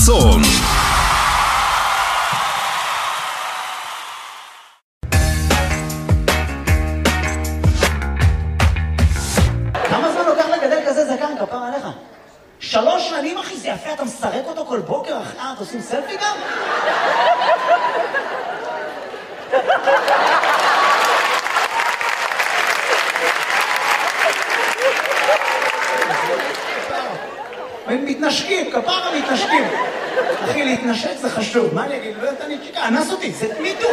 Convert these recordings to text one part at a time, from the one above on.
חסון. כמה זמן לוקח לגדל כזה זקן, כפר עליך? 3 שנים, אחי, זה יפה, אתה מסרק אותו כל בוקר, אחי, אתה עושים סלפי גם? הם מתנשקים, כפרה מתנשקים. אחי, להתנשק זה חשוב, מה אני אגיד? לא יודעת, אני צ'יקה, אנס אותי, זה מיטו.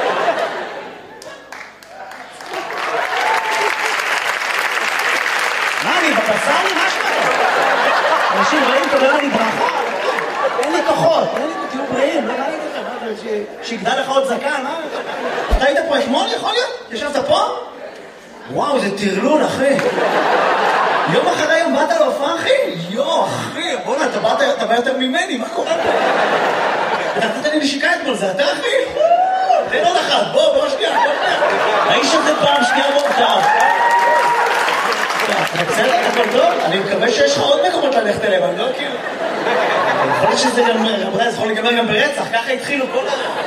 מה, אני בבצר לי משהו? אנשים רעים, תודה לי ברכה. אין לי כוחות, תהיו בריאים, לא ראיתי לכם, שיגדל לך עוד זקן, מה? אתה היית פה אתמול, יכול להיות? ישבת פה? וואו, זה טרלול, אחי. יום אחרי יום באת להופעה, אחי? יו, אחי, בוא'נה, אתה בא יותר ממני, מה קורה פה? אתה נתת לי נשיקה אתמול, זה אתה, אחי? תן עוד אחת, בוא שנייה, האיש הזה פעם שנייה מורכב. אתה בסדר, הכל טוב? אני מקווה שיש לך עוד מקומות ללכת אליהם, אני לא כאילו... יכול להיות שזה גם, זה יכול להיגמר גם ברצח, ככה התחילו כל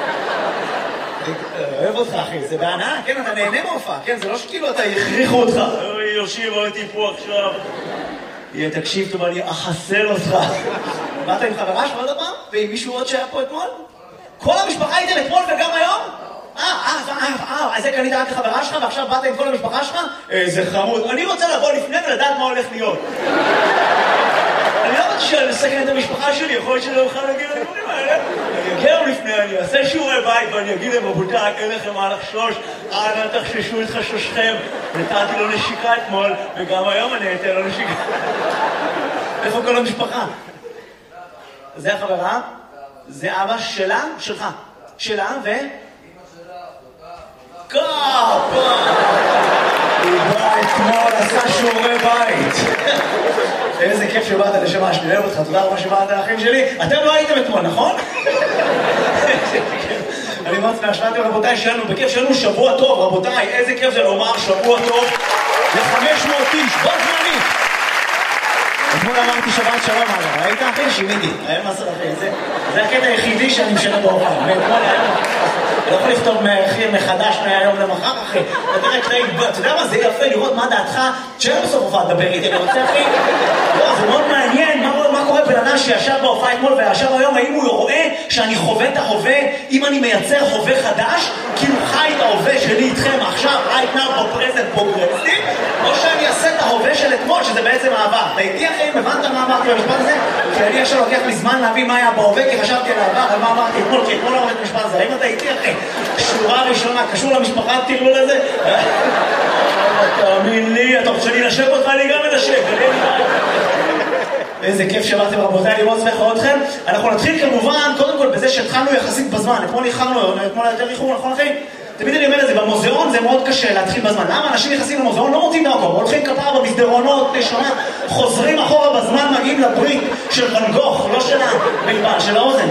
אוהב אותך, אחי, זה בהנאה, כן, אתה נהנה מהופעה, כן, זה לא שכאילו אתה יכריחו אותך. אוי, יושיב, הייתי פה עכשיו. תקשיב טוב, אני אחסל אותך. באת עם חברה שלך עוד פעם? ועם מישהו עוד שהיה פה אתמול? כל המשפחה הייתם אתמול וגם היום? אז זה קנית רק לחברה שלך ועכשיו באת עם כל המשפחה שלך? זה חמוד. אני רוצה לבוא לפני ולדעת מה הולך להיות. אני לא רוצה לסכן את המשפחה שלי, יכול להיות שלא אוכל להגיד לדברים האלה. אני אגיע לפני, אני אעשה שיעורי בית ואני אגיד להם, רבותיי, אין לכם מה לחשוש, אנא תחששו את חששכם. נתתי לו נשיקה אתמול, וגם היום אני אתן לו נשיקה. איפה כל המשפחה? זה החברה? זה אבא שלה? שלך. שלה ו... קאפה! הוא בא אתמול, עשה שיעורי בית. איזה כיף שבאת לשמה, שאני אוהב אותך, תודה רבה שבאת לאחים שלי. אתם לא הייתם אתמול, נכון? אני מאוד שמח שבאתם, רבותיי, שלנו בכיף, שלנו שבוע טוב, רבותיי, איזה כיף זה לומר שבוע טוב ל-500 איש, בוא זמני. אתמול אמרתי שבת שלום, ראית אחי? שימיתי, היה מסר אחי, זה הקטע היחידי שאני משנה בהופעה, ואתמול היה אני לא יכול לכתוב מחדש מהיום למחר, אחי. אתה יודע מה, זה יפה לראות מה דעתך, תשאר בסוף הופעה לדבר איתי, אני רוצה, אחי. לא, זה מאוד מעניין, מה קורה בן אדם שישב בהופעה אתמול וישב היום, האם הוא רואה שאני חווה את ההווה, אם אני מייצר הווה חדש, כאילו חי את ההווה שלי איתכם עכשיו, right now, בפרזנט פרוגרסיב, או שאני אעשה את ההווה של אתמול, שזה בעצם העבר. אתה איתי, אחי, הבנת מה אמרתי במשפט הזה? כי אני עכשיו לוקח לי זמן להבין מה היה בהווה, כי חשבתי על העבר, על מה אמרתי אתמול, כי אתמול אמרתי משפט הזה. האם אתה איתי, אחי? שורה ראשונה, קשור למשפחה, תראו לזה? תאמין לי, אתה רוצה להינשק אותך, אני גם מנשק. איזה כיף שבאתם רבותיי, אני מאוד שמח לראות אתכם. אנחנו נתחיל כמובן, קודם כל בזה שהתחלנו יחסית בזמן. אתמול איחרנו, אתמול יותר איחור, נכון אחי? תמיד אני אומר את זה, במוזיאון זה מאוד קשה להתחיל בזמן. למה אנשים נכנסים למוזיאון, לא מוצאים דרכו, הולכים כפרה במסדרונות, שומע, חוזרים אחורה בזמן, מגיעים לברית של ואן גוך, לא של הבלבן, של האוזן.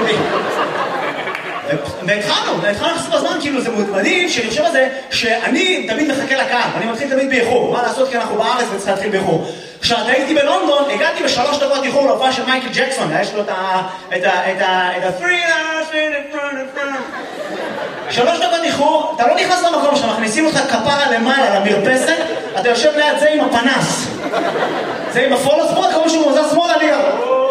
והתחלנו לחסות בזמן, כאילו זה מדהים שאני חושב על זה שאני תמיד מחכה לקהל, אני מתחיל תמיד באיחור, מה לעשות כי אנחנו בארץ וצריך להתחיל באיחור. כשהייתי בלונדון, הגעתי ב3 דקות איחור להופעה של מייקל ג'קסון, יש לו את ה-3 דקות איחור, אתה לא נכנס למקום שמכניסים אותך כפרה למעלה למרפסת, אתה יושב ליד זה עם הפנס, זה עם הפולו ספורט, כמו שהוא מוזר שמאלה ליד.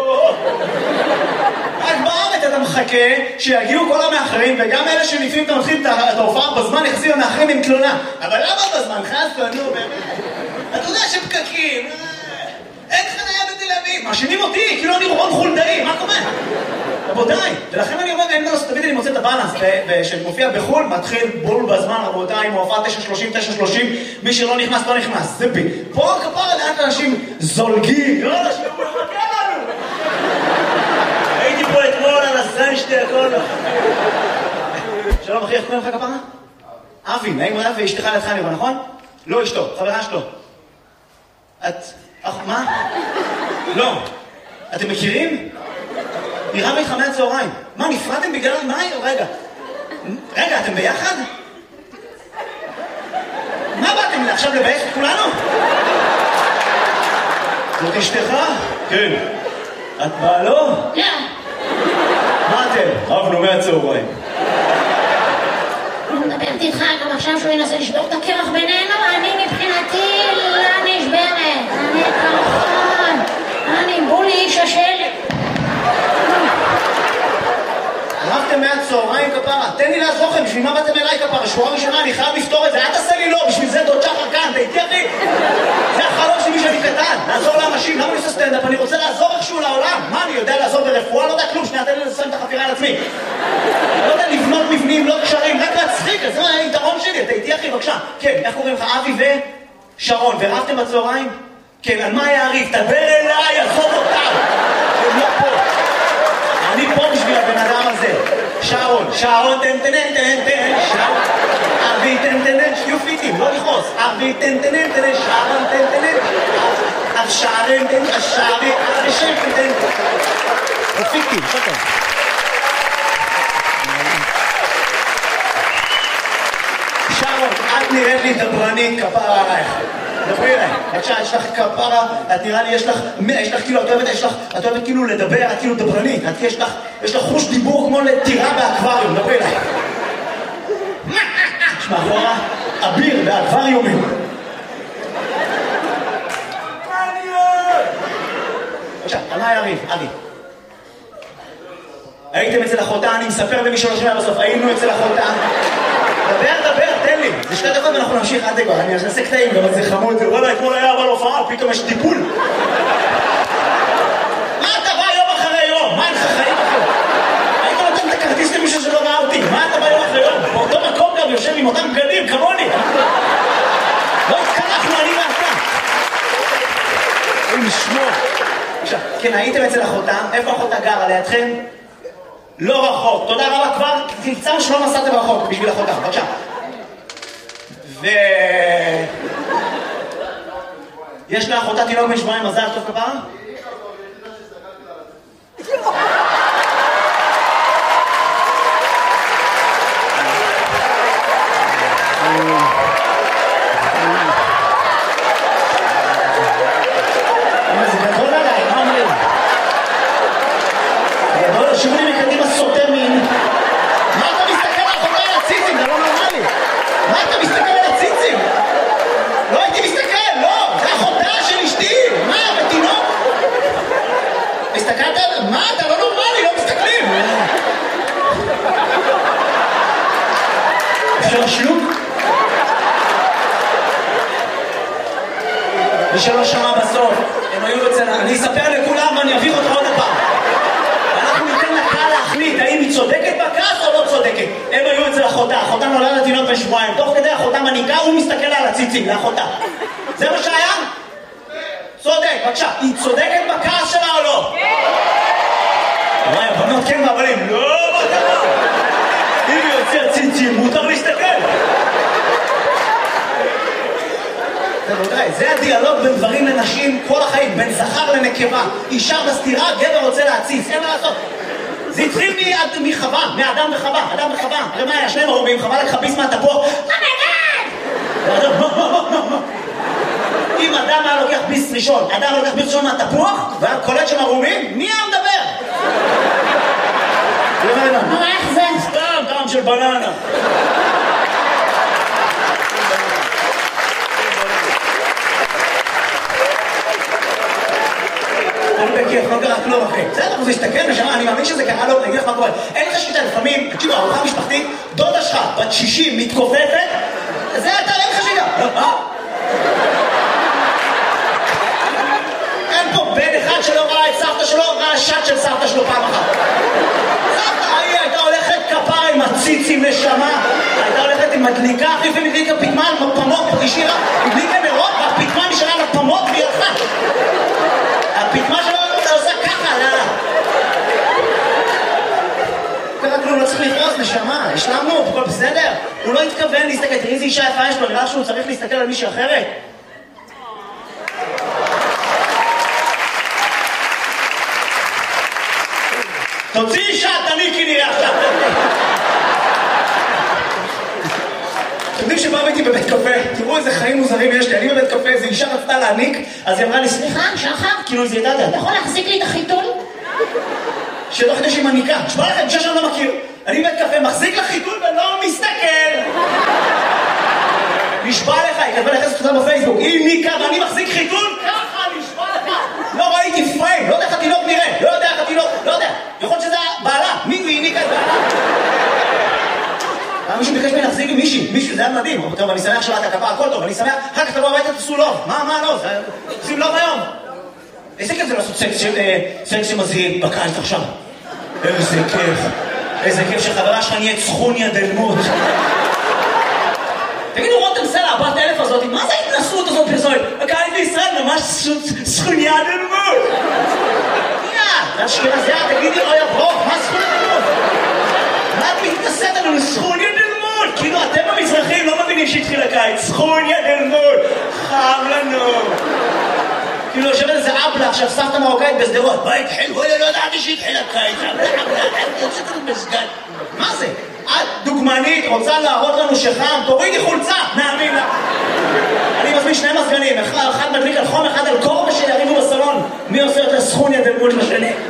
רק בארץ אתה מחכה שיגיעו כל המאחרים, וגם אלה שלפעמים אתה מתחיל את ההופעה בזמן יחזיר המאחרים עם תלונה. אבל למה בזמן? חסון, נו באמת. אתה יודע שפקקים, אין חניה בתל אביב, מאשימים אותי, כאילו אני רון חולדאי, מה קורה? רבותיי, ולכן אני אומר, אין דרס, תמיד אני מוצא את הבאלנס, שמופיע בחול, מתחיל בול בזמן, רבותיי, עם ההופעה 9:30, מי שלא נכנס, לא נכנס, זה בי. פה כפרה לאט אנשים זולגים, לא אנשים, הוא מחכה לנו. הייתי פה אתמול על הזן שתי הכל. שלום אחי, איך קוראים לך כפרה? אבי, נעים מאוד, ואשתך לידך אני רואה, נכון? לא אשתו, חברה שלו. מה? לא. אתם מכירים? נראה איתך מהצהריים. מה, נפרדתם בגלל מה? רגע, אתם ביחד? מה באתם עכשיו לבייש את כולנו? זאת אשתך? כן. את באה לו? כן. רבנו מהצהריים. אני מדברת איתך גם עכשיו שהוא ינסה לשבור את הקרח בינינו, אני מבחינתי לא נשברת, אני קרחון, אני בולי איש השלג. רבתם מהצהריים כפרה, תן לי לעזור לכם, בשביל מה באתם אליי כפרה? שורה ראשונה, אני חייב לפתור את זה, אל תעשה לי לא, בשביל זה דוד שחר כאן, תהייתי אחי. זה החלום שלי שאני קטן, לעזור לאנשים, למה אני עושה סטנדאפ? אני רוצה לעזור איכשהו לעולם. מה, אני יודע לעזור ברפואה? לא יודע כלום, שנייה, תן לי לסיים את החפירה על עצמי. לא יודע לבנות מבנים, לא קשרים, רק להצחיק, זה היתרון שלי, תהייתי אחי, בבקשה. כן, איך קוראים לך? אבי ושרון, ורבתם בצהריים? כן, על מה יעריף? תדבר אליי, עזוב אותם. הם לא פה. אני פה בשביל הבן אדם הזה. שרון, תן, שרון. אבי, תן, שיהיו פיטים, לא לכעוס. אבי, תן, שרון, תן. השערים, השערים, השם, תן. פיטים, שכן. שרון, את נראית לי דברנית כפרה עלייך. דברי אליי, בבקשה, יש לך כפרה, את נראה לי, יש לך כאילו, את אוהבת כאילו לדבר, את כאילו דברנית, יש לך חוש דיבור כמו לטירה באקווריום, דברי אליי. יש מאחורה אביר באקווריומים. בבקשה, על מה יריב? אבי. הייתם אצל אחותה, אני מספר למי שלא שומע בסוף, היינו אצל אחותה. דבר, תן לי. זה 2 דקות ואנחנו נמשיך עד לגמר. אני אעשה קטעים, גם זה חמוד. וואלה, אתמול היה אבל הופעה, פתאום יש טיפול. מה אתה בא יום אחרי יום? מה אין לך חיים אחרי? היית נותן את הכרטיס למישהו שלא ראה אותי. מה אתה בא יום אחרי יום? באותו מקום גם יושב עם אותם בגדים, כמוני. לא התקלחנו, אני ואתה. אין לשמור. כן, הייתם אצל אחותה. איפה אחותה גרה? לידכם? לא רחוק. תודה רבה כבר. תמצא שלא נסעתם רחוק בשביל אחותה. בבקשה. יש לה אחותה תינוק בן 7 מזל טוב כפרה? זה גדול עליי, מה אומרים? גדול, שירו לי מקדימה סוטה מין. מה אתה מסתכל על אחותה על הציצים? זה לא נורמלי. מה אתה מסתכל על הציצים? לא הייתי מסתכל, לא! זה אחותה של אשתי! מה, בתינוק? מסתכלת על... מה, אתה לא נורמלי, לא מסתכלים! אפשר שלוק? מי שלא שמע בסוף, הם היו אצל... אני אספר לכולם ואני אביך אותך עוד הפעם. אנחנו ניתן לקהל להחליט האם היא צודקת בכעס או לא צודקת. הם היו אצל אחותה, אחותה נולדה לתינוק בן 7, תוך כדי אחותה מניקה, הוא מסתכל על הציצים לאחותה. זה מה שהיה? צודק, בבקשה. היא צודקת בכעס שלה או לא? כן! וואי, הבנות כן והבנים, לא בקרה! אם היא יוצא ציצים, מותר להסתכל! זה הדיאלוג בין גברים לנשים כל החיים, בין זכר לנקבה. אישה בסתירה, גבר רוצה להציץ, אין מה לעשות. זה התחיל מחווה, מאדם וחווה, אדם וחווה. הרי מה היה? 2 ערומים, חווה לך ביס מהתפוח. אם אדם היה לוקח ביס ראשון, אדם לוקח ביס ראשון מהתפוח, והיה קולט שם ערומים, מי היה מדבר? איך זה? סתם, טעם של בננה. אני בכיף, לא קרה כלום אחי. בסדר, הוא הסתכל ושמע, אני מאמין שזה קרה לו, אני אגיד לך מה קורה. אין לך שיטה, לפעמים, תקשיבו, ארוחה משפחתית, דודה שלך, בת 60, מתכופפת, זה אתה, אין לך שיטה. אין פה בן אחד שלא ראה את סבתא שלו, ראה שט של סבתא שלו פעם אחת. סבתא, היא הייתה הולכת כפרה עם הציצים נשמה, הייתה הולכת עם מדליקה, אחרי לפעמים הדליקה פתמן, פמות, השאירה, הדליקה נרות, והפתמן נשארה לפמות והיא הלכה. הפתמה שלו אתה עושה ככה, לאללה. קרה כלום, לא צריך לכעוס, נשמה, השלמנו, הכל בסדר. הוא לא התכוון להסתכל, תראי איזה אישה יפה יש לו, נראה שהוא צריך להסתכל על מישהי אחרת. תוציא אישה, תניקי נראה עכשיו. אתם יודעים שבא הייתי בבית קפה, תראו איזה חיים מוזרים יש לי, אני בבית קפה, איזו אישה רצתה להעניק, אז היא אמרה לי, סליחה, שחר? כאילו זה ידעת. אתה יכול להחזיק לי את החיתול? שלא כדי שהיא מניקה. נשמע לכם, אישה שאני לא מכיר. אני בית קפה, מחזיק לחיתול ולא מסתכל. נשבע לך, היא כתבה לחסת אותה בפייסבוק. היא ניקה ואני מחזיק חיתול, ככה נשבע לך. לא ראיתי פריים, לא יודע איך התינוק נראה. לא יודע איך התינוק, לא יודע. יכול להיות שזה בעלה, מי היא ניקה את בעלה. מישהו ביקש ממני להחזיק עם מישהו, זה היה מדהים. טוב, אני שמח שלאת הכפה, הכל טוב, אני שמח, אחר כך תבוא הביתה, תעשו לוב. מה לוב? עושים לוב היום. איזה כיף זה לעשות סקס שמזהים בקיץ עכשיו. איזה כיף שחברה שלך נהיית סכוניה דלמות. תגידו, רותם סלע, הבת אלף הזאת, מה זה ההתנסות הזאת פרסומת? הקיץ בישראל ממש סכוניה דלמות. זה אשכנזיה, תגידי, אוי הברוך, מה סכוניה דלמות? מה את מתנסית עלינו? סכוניה דלמות! כאילו אתם המזרחים לא מבינים שהתחיל הקיץ. סכוניה דלמות! חם לנו! כאילו יושבת איזה אבלה עכשיו, סבתא מרוקאית בסדרות. מה התחיל? וואלה, לא ידעתי שהתחיל הקיץ. יוצא כזה מסגד. מה זה? את דוגמנית, רוצה להראות לנו שחם, תורידי חולצה, נאמין לה. אני מזמין שני מזגנים, אחד מדליק על חום, אחד על קור, ושיריבו בסלון. מי עושה יותר סכוניה דלמות בשני?